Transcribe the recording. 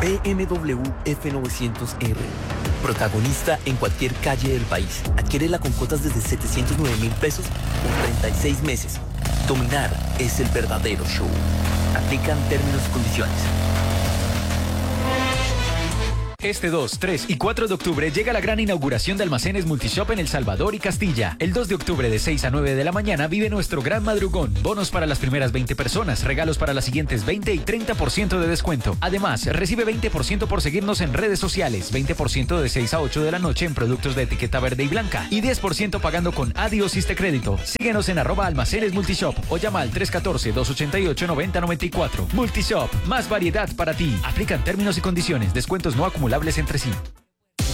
BMW F900R. Protagonista en cualquier calle del país. Adquiérela con cuotas desde 709.000 pesos por 36 meses. Dominar es el verdadero show. Aplican términos y condiciones. Este 2, 3 y 4 de octubre llega la gran inauguración de Almacenes Multishop en El Salvador y Castilla. El 2 de octubre de 6 a 9 de la mañana vive nuestro gran madrugón. Bonos para las primeras 20 personas, regalos para las siguientes 20 y 30% de descuento. Además, recibe 20% por seguirnos en redes sociales, 20% de 6 a 8 de la noche en productos de etiqueta verde y blanca y 10% pagando con Adiós Crédito. Síguenos en @Almacenes Multishop o llama al 314-288-9094. Multishop, más variedad para ti. Aplican términos y condiciones. Descuentos no acumulables entre sí.